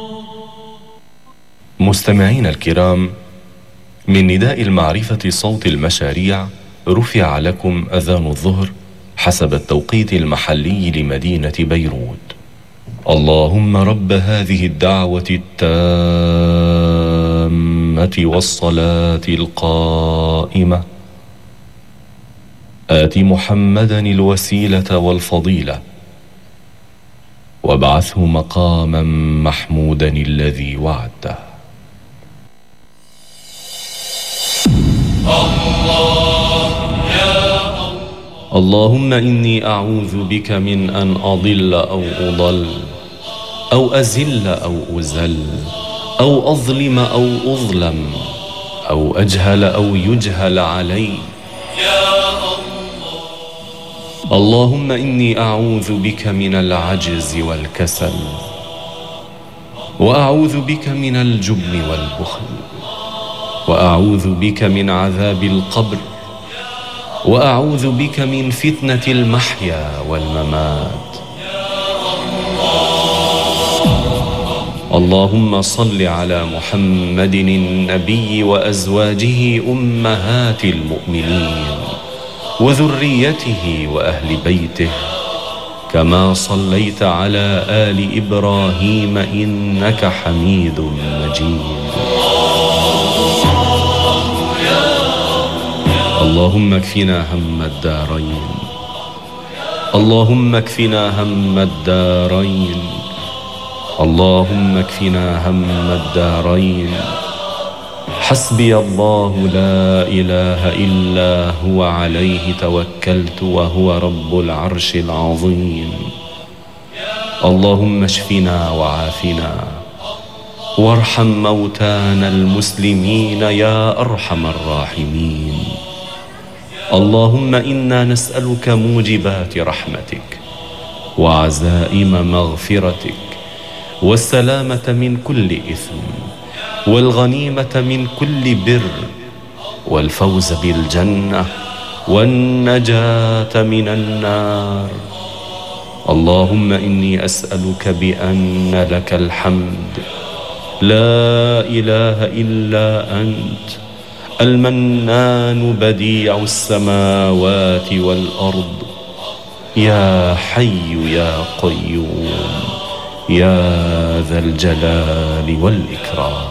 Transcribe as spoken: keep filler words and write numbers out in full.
مستمعين الكرام، من نداء المعرفة صوت المشاريع رفع لكم أذان الظهر حسب التوقيت المحلي لمدينة بيروت. اللهم رب هذه الدعوة التامة والصلاة القائمة آت محمدا الوسيلة والفضيلة وابعثه مقاما محمودا الذي وعدته. اللهم إني أعوذ بك من أن أضل أو أضل أو أزل أو أزل أو أظلم أو أظلم أو أجهل أو يجهل علي. اللهم إني أعوذ بك من العجز والكسل، وأعوذ بك من الجبن والبخل، وأعوذ بك من عذاب القبر، وأعوذ بك من فتنة المحيا والممات. اللهم صل على محمد النبي وأزواجه أمهات المؤمنين وذريته وأهل بيته، كما صليت على آل إبراهيم إنك حميد مجيد. اللهم اكفنا هم الدارين، اللهم اكفنا هم الدارين، اللهم اكفنا هم الدارين. حسبي الله لا إله إلا هو عليه توكلت وهو رب العرش العظيم. اللهم اشفنا وعافنا وارحم موتانا المسلمين يا أرحم الراحمين. اللهم إنا نسألك موجبات رحمتك وعزائم مغفرتك والسلامة من كل إثم والغنيمة من كل بر والفوز بالجنة والنجاة من النار. اللهم إني أسألك بأن لك الحمد لا إله إلا أنت، المنان بديع السماوات والأرض، يا حي يا قيوم، يا ذا الجلال والإكرام.